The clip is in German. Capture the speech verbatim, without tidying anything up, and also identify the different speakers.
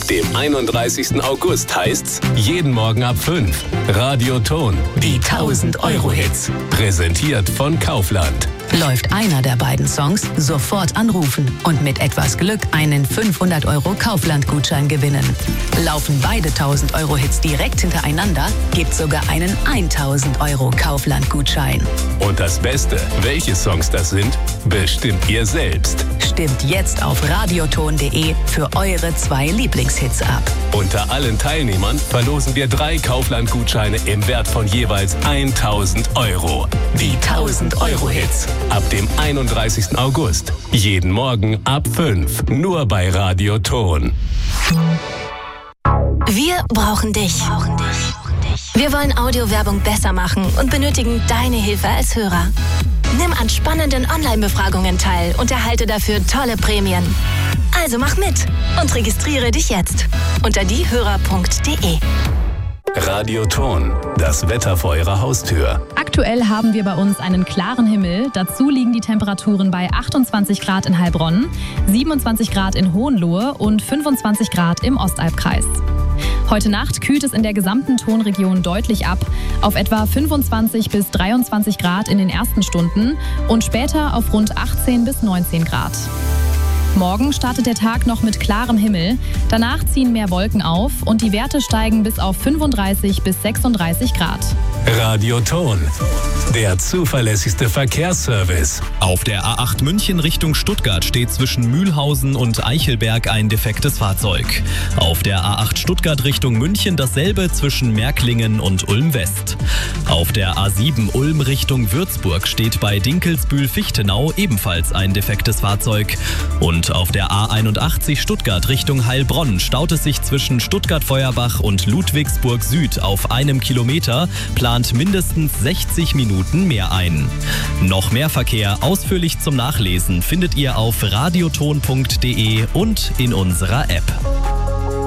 Speaker 1: Ab dem einunddreißigsten August heißt's jeden Morgen ab fünf. Radioton, die tausend Euro Hits. Präsentiert von Kaufland.
Speaker 2: Läuft einer der beiden Songs, sofort anrufen und mit etwas Glück einen fünfhundert Euro Kaufland-Gutschein gewinnen. Laufen beide tausend Euro Hits direkt hintereinander, gibt's sogar einen tausend Euro Kaufland-Gutschein.
Speaker 1: Und das Beste, welche Songs das sind, bestimmt ihr selbst.
Speaker 2: Stimmt jetzt auf radioton punkt de für eure zwei Lieblingshits ab.
Speaker 1: Unter allen Teilnehmern verlosen wir drei Kaufland-Gutscheine im Wert von jeweils tausend Euro. Die tausend Euro Hits. Ab dem einunddreißigsten August. Jeden Morgen ab fünf. Nur bei Radioton.
Speaker 3: Wir brauchen dich. Wir wollen Audiowerbung besser machen und benötigen deine Hilfe als Hörer. Nimm an spannenden Online-Befragungen teil und erhalte dafür tolle Prämien. Also mach mit und registriere dich jetzt unter diehörer punkt de.
Speaker 1: Radioton, das Wetter vor Ihrer Haustür.
Speaker 4: Aktuell haben wir bei uns einen klaren Himmel. Dazu liegen die Temperaturen bei achtundzwanzig Grad in Heilbronn, siebenundzwanzig Grad in Hohenlohe und fünfundzwanzig Grad im Ostalbkreis. Heute Nacht kühlt es in der gesamten Tonregion deutlich ab, auf etwa fünfundzwanzig bis dreiundzwanzig Grad in den ersten Stunden und später auf rund achtzehn bis neunzehn Grad. Morgen startet der Tag noch mit klarem Himmel, danach ziehen mehr Wolken auf und die Werte steigen bis auf fünfunddreißig bis sechsunddreißig Grad.
Speaker 1: Radioton, der zuverlässigste Verkehrsservice.
Speaker 5: Auf der A acht München Richtung Stuttgart steht zwischen Mühlhausen und Eichelberg ein defektes Fahrzeug. Auf der A acht Stuttgart Richtung München dasselbe zwischen Märklingen und Ulm West. Auf der A sieben Ulm Richtung Würzburg steht bei Dinkelsbühl-Fichtenau ebenfalls ein defektes Fahrzeug. Und auf der A einundachtzig Stuttgart Richtung Heilbronn staut es sich zwischen Stuttgart-Feuerbach und Ludwigsburg Süd auf einem Kilometer, plant mindestens sechzig Minuten mehr ein. Noch mehr Verkehr ausführlich zum Nachlesen findet ihr auf radioton punkt de und in unserer App.